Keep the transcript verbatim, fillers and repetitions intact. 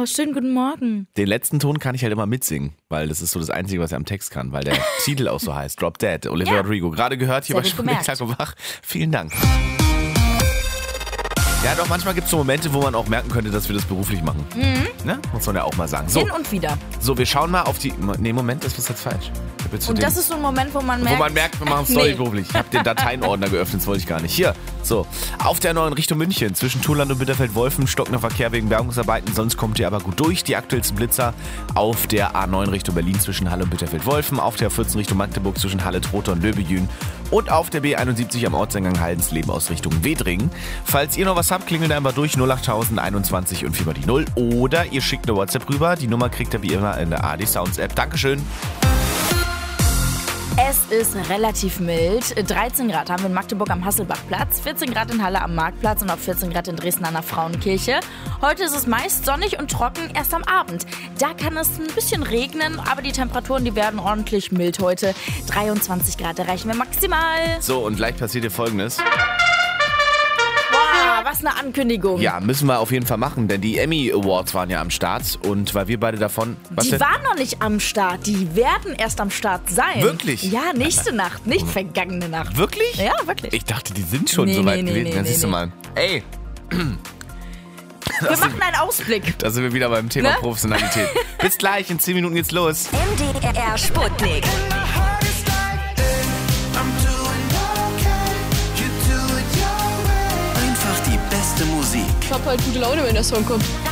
schönen guten Morgen. Den letzten Ton kann ich halt immer mitsingen, weil das ist so das Einzige, was er am Text kann, weil der Titel auch so heißt. Drop Dead, Olivia Ja. Rodrigo. Gerade gehört hier Sehr bei gut Stunde gemerkt. Klack und Wach. Vielen Dank. Ja, doch, manchmal gibt es so Momente, wo man auch merken könnte, dass wir das beruflich machen. Mhm. Ne? Muss man ja auch mal sagen. So, Hin und wieder. so, wir schauen mal auf die... Nee, Moment, das ist jetzt falsch. Ich hab jetzt so Und den- das ist so ein Moment, wo man merkt... Wo man merkt, wir machen es doch Nee. nicht beruflich. Ich habe den Dateienordner geöffnet, das wollte ich gar nicht. Hier, so, auf der neuen Richtung München, zwischen Thuland und Bitterfeld-Wolfen, stockender Verkehr wegen Bergungsarbeiten, sonst kommt ihr aber gut durch. Die aktuellsten Blitzer auf der A neun Richtung Berlin zwischen Halle und Bitterfeld-Wolfen, auf der A vierzehn Richtung Magdeburg zwischen Halle, Trotha und Löbejün und auf der B einundsiebzig am Ortseingang Haldensleben aus Richtung Wedringen. Falls ihr noch was habt, klingelt einfach durch null acht einundzwanzig und vier mal die null oder ihr schickt eine WhatsApp rüber. Die Nummer kriegt ihr wie immer in der A D Sounds App. Dankeschön. Es ist relativ mild. dreizehn Grad haben wir in Magdeburg am Hasselbachplatz, vierzehn Grad in Halle am Marktplatz und auch vierzehn Grad in Dresden an der Frauenkirche. Heute ist es meist sonnig und trocken, erst am Abend. Da kann es ein bisschen regnen, aber die Temperaturen, die werden ordentlich mild heute. dreiundzwanzig Grad erreichen wir maximal. So, und gleich passiert hier Folgendes. Boah, was eine Ankündigung. Ja, müssen wir auf jeden Fall machen, denn die Emmy Awards waren ja am Start und weil wir beide davon... Was Die denn? waren noch nicht am Start, die werden erst am Start sein. Wirklich? Ja, nächste Nacht, nicht vergangene Nacht. Wirklich? Ja, wirklich. Ich dachte, die sind schon Nee, so weit nee, gewesen. nee, Dann nee, siehst du nee. mal. Ey, Wir machen einen Ausblick. da sind wir wieder beim Thema Ne? Professionalität. Bis gleich, in zehn Minuten geht's los. M D R Sputnik. Einfach die beste Musik. Ich hab halt gute Laune, wenn der Song kommt.